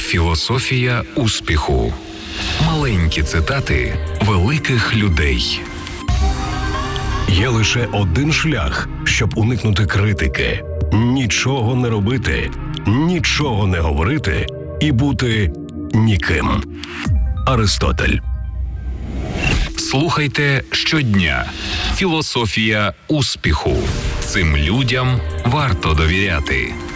Філософія успіху. Маленькі цитати великих людей. Є лише один шлях, щоб уникнути критики. Нічого не робити, нічого не говорити і бути ніким. Аристотель. Слухайте щодня. Філософія успіху. Цим людям варто довіряти.